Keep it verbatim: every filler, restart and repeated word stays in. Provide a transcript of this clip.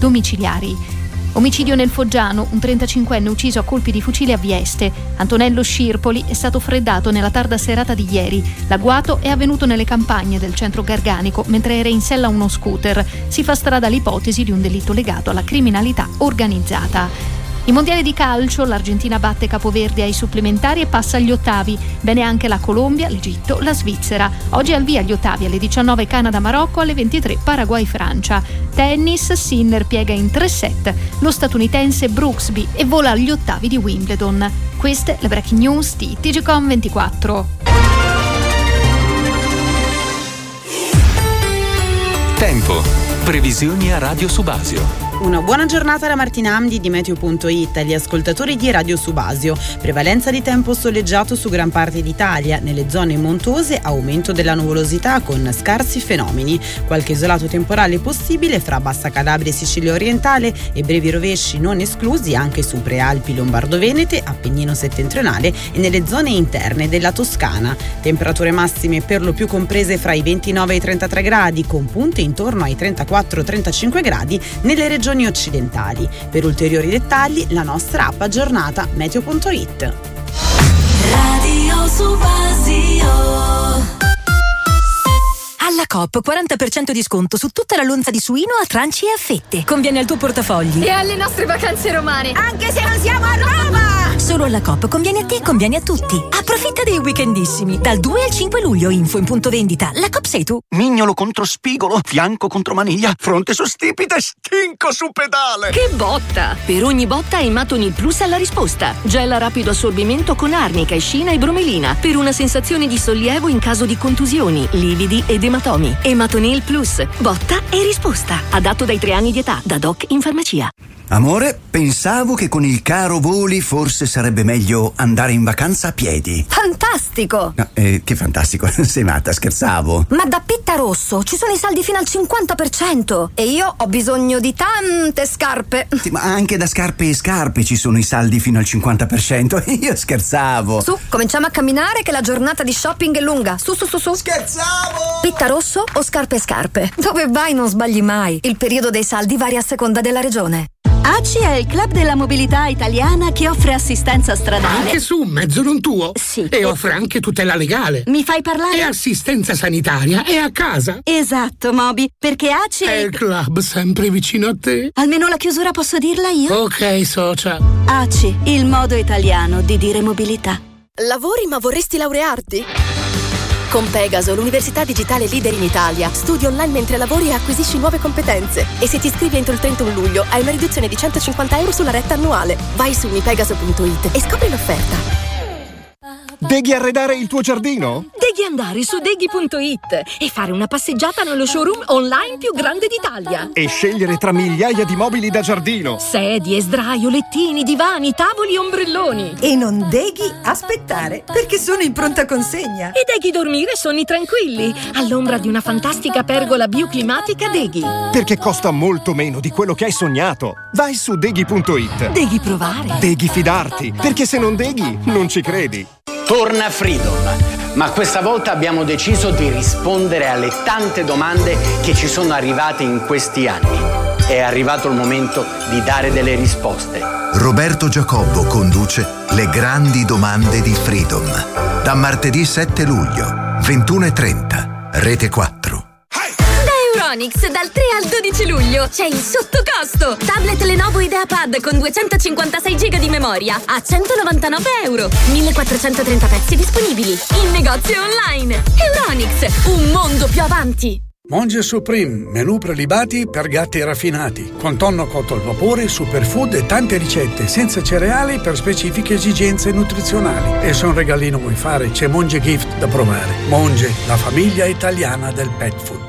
domiciliari. Omicidio nel Foggiano, un trentacinquenne ucciso a colpi di fucile a Vieste. Antonello Scirpoli è stato freddato nella tarda serata di ieri. L'agguato è avvenuto nelle campagne del centro Garganico mentre era in sella uno scooter. Si fa strada l'ipotesi di un delitto legato alla criminalità organizzata. I mondiali di calcio, l'Argentina batte Capoverde ai supplementari e passa agli ottavi. Bene anche la Colombia, l'Egitto, la Svizzera. Oggi al via gli ottavi alle diciannove Canada-Marocco, alle ventitré Paraguay-Francia. Tennis, Sinner piega in tre set lo statunitense Brooksby e vola agli ottavi di Wimbledon. Queste le breaking news di T G Com ventiquattro. Tempo. Previsioni a Radio Subasio. Una buona giornata da Martina Amdi di Meteo punto it agli ascoltatori di Radio Subasio. Prevalenza di tempo soleggiato su gran parte d'Italia, nelle zone montuose aumento della nuvolosità con scarsi fenomeni. Qualche isolato temporale possibile fra Bassa Calabria e Sicilia orientale e brevi rovesci non esclusi anche su Prealpi Lombardo-Venete, Appennino settentrionale e nelle zone interne della Toscana. Temperature massime per lo più comprese fra i ventinove e i trentatré gradi, con punte intorno ai trentaquattro trentacinque gradi nelle regioni occidentali. Per ulteriori dettagli la nostra app aggiornata Meteo punto it. Radio Subasio. Alla Coop quaranta per cento di sconto su tutta la lonza di suino a tranci e a fette. Conviene al tuo portafogli e alle nostre vacanze romane, anche se non siamo a Roma. Solo alla Coop conviene a te, conviene a tutti. Approfitta dei weekendissimi dal due al cinque luglio. Info in punto vendita. La Coop sei tu. Mignolo contro spigolo, fianco contro maniglia, fronte su stipite, stinco su pedale. Che botta! Per ogni botta Ematonil Plus ha la risposta. Gel a rapido assorbimento con arnica, escina e bromelina per una sensazione di sollievo in caso di contusioni, lividi ed ematomi. Ematonil Plus. Botta e risposta. Adatto dai tre anni di età. Da Doc in farmacia. Amore, pensavo che con il caro voli forse sarebbe meglio andare in vacanza a piedi. Fantastico! No, eh, che fantastico, sei matta, scherzavo. Ma da Pitta Rosso ci sono i saldi fino al cinquanta per cento e io ho bisogno di tante scarpe. Sì, ma anche da scarpe e scarpe ci sono i saldi fino al cinquanta per cento. Io scherzavo. Su, cominciamo a camminare che la giornata di shopping è lunga. Su, su, su, su. Scherzavo! Pitta Rosso o scarpe e scarpe? Dove vai non sbagli mai. Il periodo dei saldi varia a seconda della regione. A C I è il club della mobilità italiana che offre assistenza stradale. Anche su un mezzo non tuo? Sì. E offre anche tutela legale. Mi fai parlare? E assistenza sanitaria e a casa. Esatto, Moby, perché A C I è il club sempre vicino a te. Almeno la chiusura posso dirla io? Ok, socia. A C I, il modo italiano di dire mobilità. Lavori ma vorresti laurearti? Con Pegaso, l'università digitale leader in Italia, studi online mentre lavori e acquisisci nuove competenze. E se ti iscrivi entro il trentuno luglio hai una riduzione di centocinquanta euro sulla retta annuale. Vai su mipegaso punto it e scopri l'offerta. Devi arredare il tuo giardino? Devi andare su deghi punto it e fare una passeggiata nello showroom online più grande d'Italia. E scegliere tra migliaia di mobili da giardino. Sedie, sdraio, lettini, divani, tavoli e ombrelloni. E non devi aspettare, perché sono in pronta consegna. E devi dormire sonni tranquilli, all'ombra di una fantastica pergola bioclimatica Deghi. Perché costa molto meno di quello che hai sognato. Vai su deghi punto it. Devi provare. Devi fidarti, perché se non deghi, non ci credi. Torna Freedom, ma questa volta abbiamo deciso di rispondere alle tante domande che ci sono arrivate in questi anni. È arrivato il momento di dare delle risposte. Roberto Giacobbo conduce Le grandi domande di Freedom. Da martedì sette luglio, ventuno e trenta, Rete quattro. Euronics dal tre al dodici luglio c'è il sottocosto. Tablet Lenovo IdeaPad con duecentocinquantasei giga di memoria a centonovantanove euro. millequattrocentotrenta pezzi disponibili in negozio online. Euronics, un mondo più avanti. Monge Supreme, menù prelibati per gatti raffinati, con tonno cotto al vapore, superfood e tante ricette, senza cereali per specifiche esigenze nutrizionali. E se un regalino vuoi fare, c'è Monge Gift da provare. Monge, la famiglia italiana del pet food.